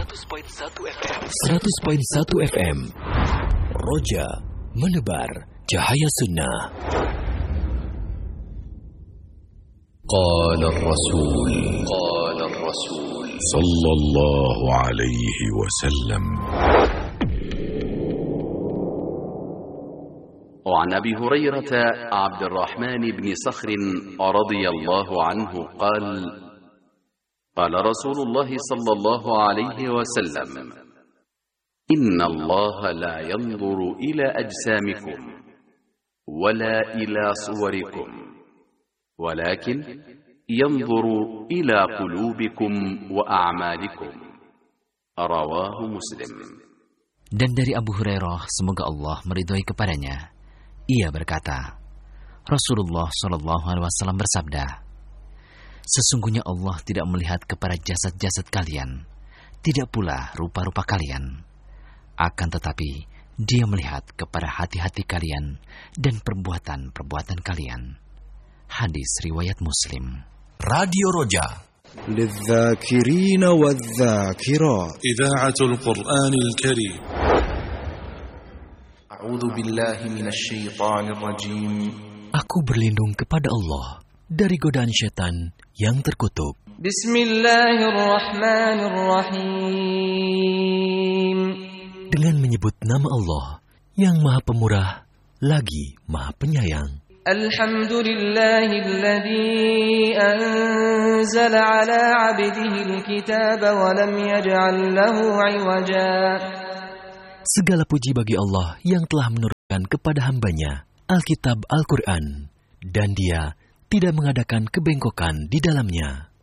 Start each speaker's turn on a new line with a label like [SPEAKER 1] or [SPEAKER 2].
[SPEAKER 1] 100.1 FM. Roja menebar cahaya sunnah. Qala Rasul sallallahu alaihi wasallam.
[SPEAKER 2] وعن أبي هريرة عبد الرحمن بن صخر رضي الله عنه قال قال رسول الله صلى الله عليه وسلم إن الله لا ينظر إلى أجسامكم ولا إلى صوركم ولكن ينظر إلى قلوبكم وأعمالكم رواه مسلم.
[SPEAKER 3] Dan dari Abu Hurairah, semoga Allah meridhoi kepadanya, ia berkata, Rasulullah SAW bersabda, sesungguhnya Allah tidak melihat kepada jasad-jasad kalian, tidak pula rupa-rupa kalian. Akan tetapi, Dia melihat kepada hati-hati kalian dan perbuatan-perbuatan kalian. Hadis riwayat Muslim.
[SPEAKER 1] Radio Roja
[SPEAKER 4] للذاكرين والذاكرات
[SPEAKER 5] إذاعة القرآن الكريم.
[SPEAKER 6] أعوذ بالله من الشيطان الرجيم.
[SPEAKER 1] Aku berlindung kepada Allah dari godaan setan yang terkutuk.
[SPEAKER 7] Bismillahirrahmanirrahim.
[SPEAKER 1] Dengan menyebut nama Allah yang Maha Pemurah lagi Maha Penyayang.
[SPEAKER 7] Alhamdulillahilladzi anzala ala 'abdihi al-kitaba wa lam yaj'al lahu 'iwaja.
[SPEAKER 1] Segala puji bagi Allah yang telah menurunkan kepada hambanya Alkitab Al-Quran, dan Dia tidak mengadakan kebengkokan di dalamnya.